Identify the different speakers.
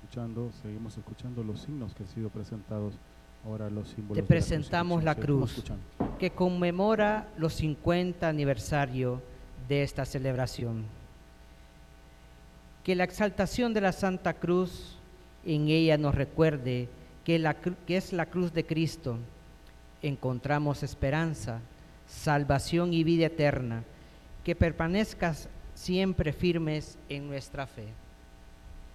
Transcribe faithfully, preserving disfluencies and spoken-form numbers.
Speaker 1: escuchando, seguimos escuchando los signos que han sido presentados. Ahora los símbolos
Speaker 2: Te
Speaker 1: de
Speaker 2: presentamos la
Speaker 1: crucifixión.
Speaker 2: cruz,
Speaker 1: Seguimos escuchando.
Speaker 2: que conmemora los cincuenta aniversario de esta celebración. Que la exaltación de la Santa Cruz en ella nos recuerde que, la, que es la cruz de Cristo. Encontramos esperanza, salvación y vida eterna. Que permanezcas siempre firmes en nuestra fe.